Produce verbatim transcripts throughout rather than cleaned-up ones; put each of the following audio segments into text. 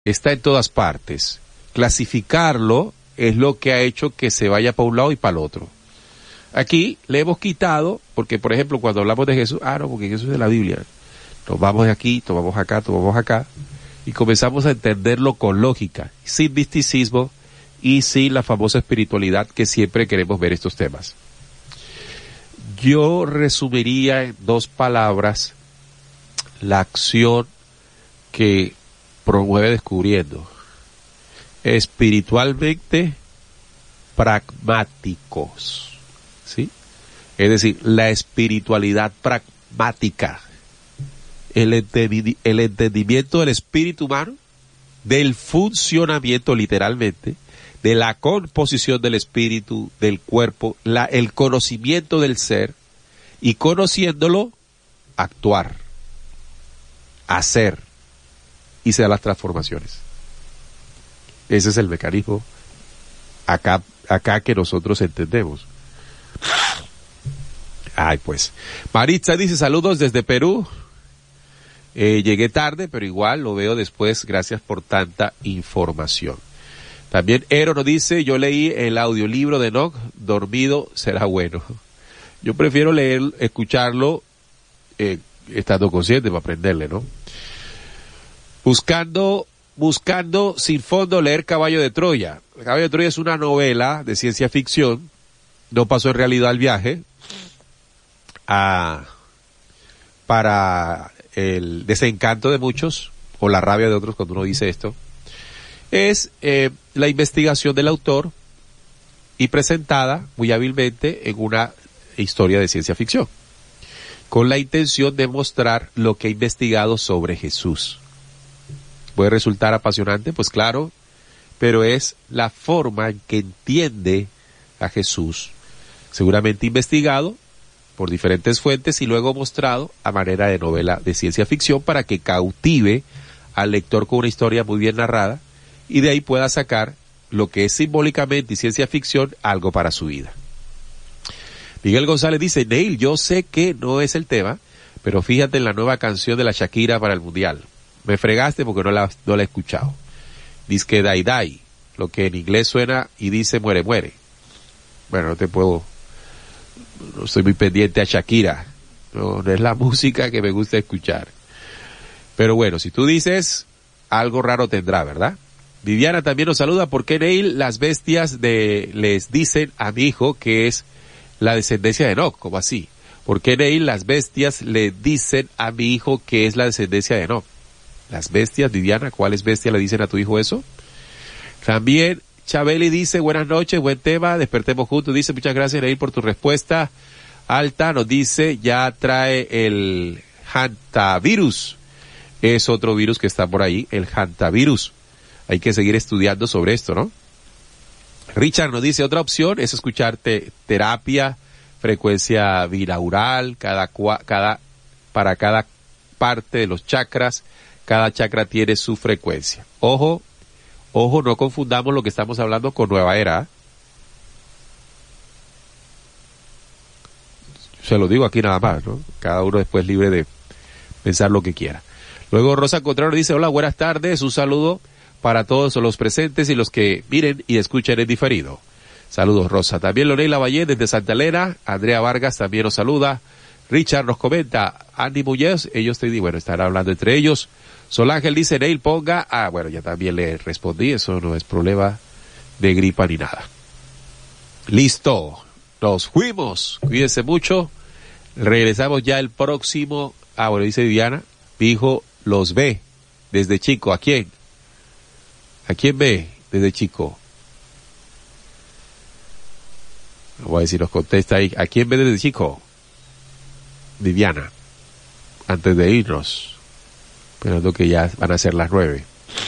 está en todas partes. Clasificarlo es lo que ha hecho que se vaya para un lado y para el otro. Aquí le hemos quitado, porque por ejemplo cuando hablamos de Jesús, ah no, porque Jesús es de la Biblia. Nos vamos de aquí, tomamos acá, tomamos acá, y comenzamos a entenderlo con lógica, sin misticismo y sin la famosa espiritualidad que siempre queremos ver estos temas. Yo resumiría en dos palabras la acción que promueve Descubriendo. Espiritualmente pragmáticos, ¿sí? Es decir, la espiritualidad pragmática, el, entendi- el entendimiento del espíritu humano, del funcionamiento literalmente, de la composición del espíritu, del cuerpo, la, el conocimiento del ser, y conociéndolo, actuar, hacer, y se dan las transformaciones. Ese es el mecanismo acá, acá que nosotros entendemos. Ay, pues. Maritza dice, saludos desde Perú. Eh, llegué tarde, pero igual lo veo después. Gracias por tanta información. También Ero nos dice, yo leí el audiolibro de Enoch, dormido será bueno. Yo prefiero leer, escucharlo, eh, estando consciente para aprenderle, ¿no? Buscando, buscando sin fondo leer Caballo de Troya. Caballo de Troya es una novela de ciencia ficción. No pasó en realidad el viaje. A, para el desencanto de muchos, o la rabia de otros cuando uno dice esto. Es eh, la investigación del autor y presentada muy hábilmente en una historia de ciencia ficción, con la intención de mostrar lo que ha investigado sobre Jesús. ¿Puede resultar apasionante? Pues claro, pero es la forma en que entiende a Jesús, seguramente investigado por diferentes fuentes y luego mostrado a manera de novela de ciencia ficción para que cautive al lector con una historia muy bien narrada y de ahí pueda sacar lo que es simbólicamente y ciencia ficción algo para su vida. Miguel González dice, Neil, yo sé que no es el tema, pero fíjate en la nueva canción de la Shakira para el Mundial. Me fregaste porque no la, no la he escuchado. Dice que die die, lo que en inglés suena y dice muere muere. Bueno, no te puedo, no estoy muy pendiente a Shakira. No, no es la música que me gusta escuchar. Pero bueno, si tú dices, algo raro tendrá, ¿verdad? Viviana también nos saluda. ¿Por qué, Neil, las bestias de les dicen a mi hijo que es la descendencia de Enoch? ¿Cómo así? ¿Por qué, Neil, las bestias le dicen a mi hijo que es la descendencia de Enoch? Las bestias, Viviana, ¿cuáles bestias le dicen a tu hijo eso? También Chabeli dice, buenas noches, buen tema, despertemos juntos. Dice, muchas gracias, Neil, por tu respuesta. Alta nos dice, ya trae el hantavirus. Es otro virus que está por ahí, el hantavirus. Hay que seguir estudiando sobre esto, ¿no? Richard nos dice, otra opción es escuchar te, terapia, frecuencia binaural, cada, cada, para cada parte de los chakras, cada chakra tiene su frecuencia. Ojo, ojo, no confundamos lo que estamos hablando con Nueva Era. Se lo digo aquí nada más, ¿no? Cada uno después libre de pensar lo que quiera. Luego Rosa Contrario dice, hola, buenas tardes, un saludo para todos los presentes y los que miren y escuchen en diferido. Saludos, Rosa. También Lorena Lavallé desde Santa Elena, Andrea Vargas también nos saluda. Richard nos comenta, Andy Muñoz, ellos te digo, bueno, estarán hablando entre ellos. Solángel dice, Neil, ponga, ah, bueno, ya también le respondí, eso no es problema de gripa ni nada. Listo, nos fuimos, cuídense mucho, regresamos ya el próximo, ah, bueno, dice Viviana, mi hijo los ve desde chico, ¿a quién? ¿A quién ve desde chico? Voy a ver si nos contesta ahí, ¿a quién ve desde chico? Viviana, antes de irnos, esperando que ya van a ser las nueve.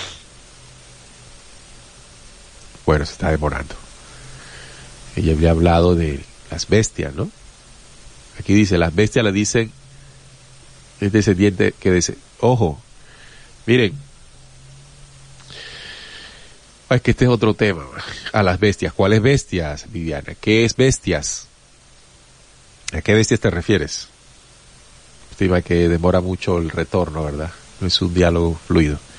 Bueno, se está demorando. Ella había hablado de las bestias, ¿no? Aquí dice, las bestias le dicen, es descendiente que dice, ojo, miren, es que este es otro tema, a las bestias. ¿Cuáles bestias, Viviana? ¿Qué es bestias? ¿A qué bestias te refieres? Estima que demora mucho el retorno, ¿verdad? No es un diálogo fluido.